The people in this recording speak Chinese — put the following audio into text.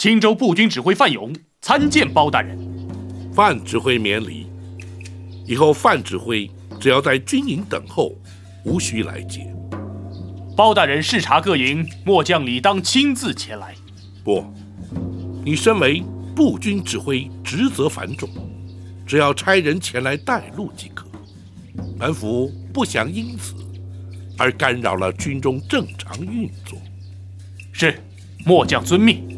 青州步军指挥范勇参见包大人。 范指挥免礼。以后范指挥只要在军营等候，无需来接。 包大人视察各营，末将理当亲自前来。 不，你身为步军指挥，职责繁重，只要差人前来带路即可。本府不想因此而干扰了军中正常运作。 是，末将遵命。